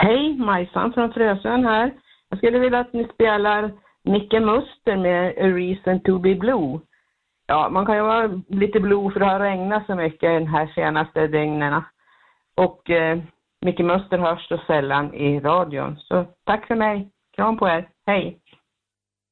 Hej, Majsan från Frösön här. Jag skulle vilja att ni spelar Micke Muster med A Reason to be Blue. Ja, man kan ju vara lite blue för det har regnat så mycket den här senaste dygnerna. Och Micke Muster hörs så sällan i radion. Så tack för mig. Kram på er. Hej.